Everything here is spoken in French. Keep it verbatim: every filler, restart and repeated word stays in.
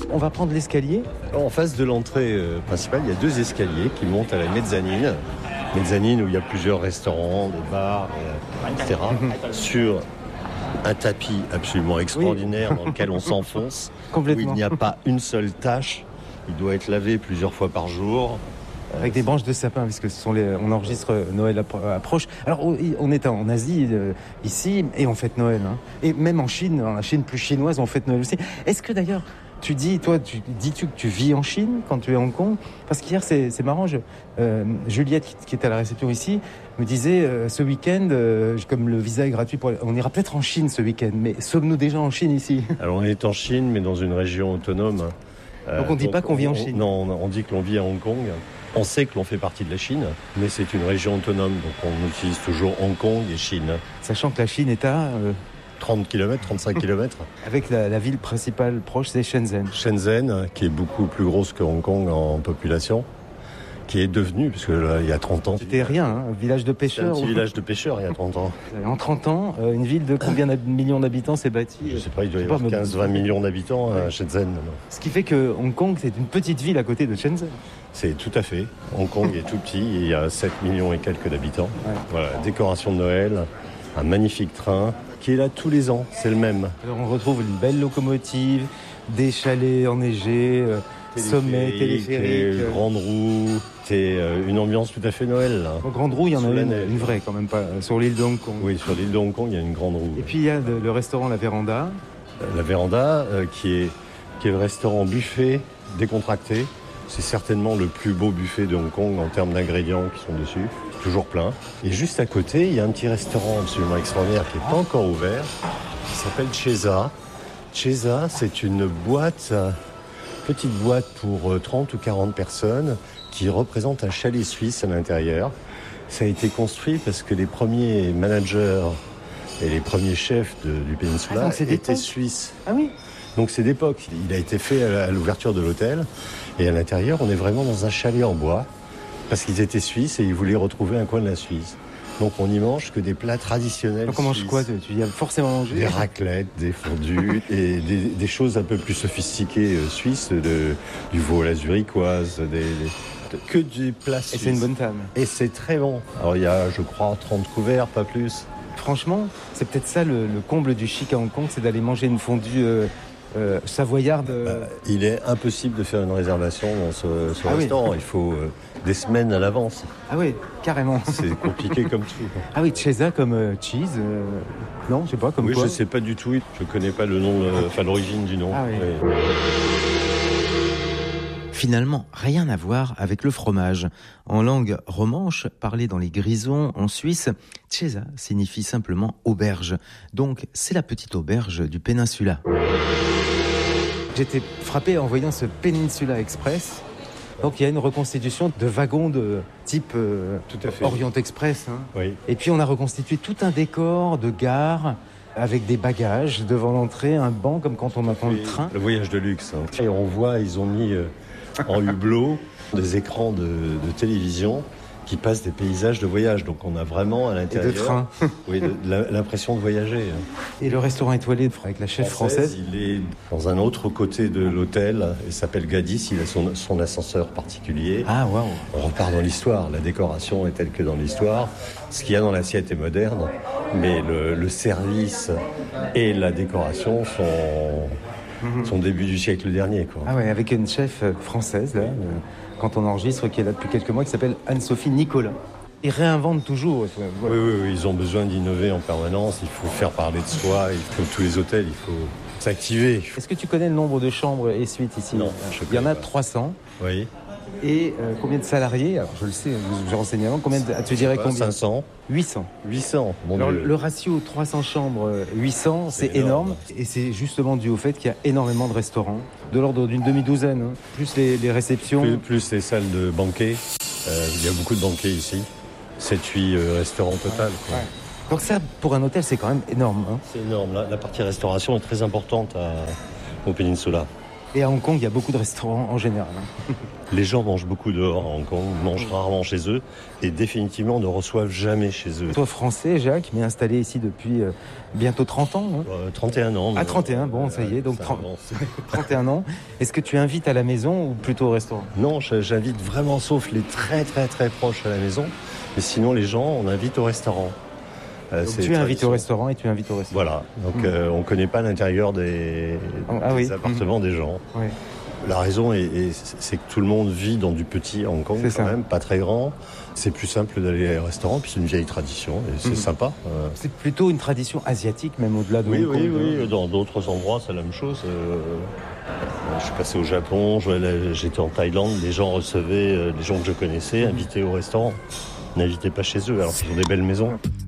On va prendre l'escalier. En face de l'entrée euh, principale, il y a deux escaliers qui montent à la mezzanine. Mezzanine où il y a plusieurs restaurants, des bars, euh, et cetera. Sur un tapis absolument extraordinaire, oui, dans lequel on s'enfonce, où il n'y a pas une seule tache. Il doit être lavé plusieurs fois par jour. Avec des branches de sapin, puisque ce sont les, on enregistre Noël approche. Alors, on est en Asie, euh, ici, et on fête Noël. Hein. Et même en Chine, dans la Chine plus chinoise, on fête Noël aussi. Est-ce que d'ailleurs, tu dis, toi, tu, dis-tu que tu vis en Chine quand tu es à Hong Kong ? Parce qu'hier, c'est, c'est marrant, je, euh, Juliette, qui, qui est à la réception ici, me disait, euh, ce week-end, euh, comme le visa est gratuit, pour, on ira peut-être en Chine ce week-end. Mais sommes-nous déjà en Chine ici ? Alors, on est en Chine, mais dans une région autonome. Euh, donc, on ne dit pas qu'on vit en Chine ? Non, on, on dit que l'on vit à Hong Kong. On sait que l'on fait partie de la Chine, mais c'est une région autonome, donc on utilise toujours Hong Kong et Chine. Sachant que la Chine est à... Euh... trente kilomètres, trente-cinq kilomètres. Avec la, la ville principale proche, c'est Shenzhen. Shenzhen, qui est beaucoup plus grosse que Hong Kong en population, qui est devenue, parce que là, il y a trente ans... C'était rien, hein, un village de pêcheurs. C'est un petit ou... village de pêcheurs, il y a trente ans. En trente ans, euh, une ville de combien de millions d'habitants s'est bâtie ? Je ne sais pas, il doit y avoir quinze à vingt millions d'habitants à Shenzhen. Ce qui fait que Hong Kong, c'est une petite ville à côté de Shenzhen. C'est tout à fait. Hong Kong est tout petit, il y a sept millions et quelques d'habitants. Ouais. Voilà, décoration de Noël, un magnifique train qui est là tous les ans, c'est le même. Alors on retrouve une belle locomotive, des chalets enneigés, euh, sommets, téléphériques. Grande roue, c'est euh, une ambiance tout à fait Noël. Là. En grande roue, il y en a une, une vraie quand même, pas sur l'île de Hong Kong. Oui, sur l'île de Hong Kong, il y a une grande roue. Et puis il y a le, le restaurant La Véranda. La Véranda, euh, qui, est, qui est le restaurant buffet décontracté. C'est certainement le plus beau buffet de Hong Kong en termes d'ingrédients qui sont dessus. Toujours plein. Et juste à côté, il y a un petit restaurant absolument extraordinaire qui n'est pas encore ouvert, qui s'appelle Cheza. Cheza, c'est une boîte, petite boîte pour trente ou quarante personnes qui représente un chalet suisse à l'intérieur. Ça a été construit parce que les premiers managers et les premiers chefs de, du Peninsula ah, étaient suisses. Ah oui. Donc c'est d'époque. Il a été fait à l'ouverture de l'hôtel. Et à l'intérieur, on est vraiment dans un chalet en bois. Parce qu'ils étaient suisses et ils voulaient retrouver un coin de la Suisse. Donc on n'y mange que des plats traditionnels. Donc on mange quoi ? Tu y as forcément mangé ? Des raclettes, des fondus et des, des choses un peu plus sophistiquées euh, suisses, de, du veau à la zurichoise, des, des, que des plats suisses. Et c'est une bonne table. Et c'est très bon. Alors il y a, je crois, trente couverts, pas plus. Franchement, c'est peut-être ça le, le comble du chic à Hong Kong, c'est d'aller manger une fondue... Euh... Euh, savoyarde. Euh... Bah, il est impossible de faire une réservation dans ce, ce ah restaurant. Oui. Il faut euh, des semaines à l'avance. Ah oui, carrément. C'est compliqué comme tout. Ah oui, Cheza comme euh, cheese. Euh... Non, je sais pas comme oui, quoi. Oui, je sais pas du tout. Je connais pas le nom, enfin euh, l'origine du nom. Ah oui. Oui. Finalement, rien à voir avec le fromage. En langue romanche, parlée dans les Grisons, en Suisse, Cheza signifie simplement auberge. Donc, c'est la petite auberge du Peninsula. J'étais frappé en voyant ce Peninsula Express. Donc il y a une reconstitution de wagons de type euh, tout à fait. Orient Express. Hein. Oui. Et puis on a reconstitué tout un décor de gare avec des bagages devant l'entrée, un banc comme quand on attend oui, le train. Le voyage de luxe. Hein. Et on voit, ils ont mis euh, en hublot des écrans de, de télévision qui passent des paysages de voyage. Donc on a vraiment à l'intérieur et de train. oui, de, de la, l'impression de voyager. Et le restaurant étoilé avec la chef française, française il est dans un autre côté de l'hôtel. Il s'appelle Gadis, il a son, son ascenseur particulier. Ah waouh. On repart dans l'histoire. La décoration est telle que dans l'histoire. Ce qu'il y a dans l'assiette est moderne, mais le, le service et la décoration sont, mm-hmm. sont début du siècle dernier. Quoi. Ah ouais, avec une chef française là. Euh... quand on enregistre, qui est là depuis quelques mois, qui s'appelle Anne-Sophie Nicolas. Ils réinventent toujours. Voilà. Oui, oui, oui, ils ont besoin d'innover en permanence. Il faut faire parler de soi. Il faut, tous les hôtels, il faut s'activer. Est-ce que tu connais le nombre de chambres et suites ici ? Non, je Il y en a pas. trois cents. Oui. Et euh, combien de salariés ? Alors, je le sais, je renseigne avant. Combien de, tu dirais pas, combien ? cinq cents. huit cents. huit cents. Bon Alors, Dieu. le ratio trois cents chambres, huit cents, c'est, c'est énorme. énorme. Et c'est justement dû au fait qu'il y a énormément de restaurants, de l'ordre d'une demi-douzaine, hein. Plus les, les réceptions. Plus, plus les salles de banquets. Euh, il y a beaucoup de banquets ici. sept huit euh, restaurants total. Quoi. Ouais. Donc ça, pour un hôtel, c'est quand même énorme. Hein. C'est énorme. La, la partie restauration est très importante à, au Peninsula. Et à Hong Kong, il y a beaucoup de restaurants en général. Hein. Les gens mangent beaucoup dehors à Hong Kong, mangent rarement chez eux et définitivement ne reçoivent jamais chez eux. Toi, français, Jacques, mais installé ici depuis euh, bientôt trente ans. Hein. Euh, trente et un ans. Ah, trente et un, bon, ça y est, donc ça trente, trente et un ans. Est-ce que tu invites à la maison ou plutôt au restaurant? Non, j'invite vraiment, sauf les très très très proches à la maison. Mais sinon, les gens, on invite au restaurant. Euh, donc tu invites au restaurant et tu invites au restaurant. Voilà, donc mmh. euh, on ne connaît pas l'intérieur des, ah, des oui. appartements mmh. des gens. Oui. La raison, est, est, c'est que tout le monde vit dans du petit Hong Kong c'est quand ça. Même, pas très grand. C'est plus simple d'aller au restaurant, puis c'est une vieille tradition et c'est mmh. sympa. Euh... C'est plutôt une tradition asiatique, même au-delà de oui, Hong Kong. Oui, oui, oui. Dans d'autres endroits, c'est la même chose. Euh... Je suis passé au Japon, j'étais en Thaïlande, les gens recevaient, les gens que je connaissais, invités au restaurant. N'invitez pas chez eux, alors qu'ils ont des belles maisons.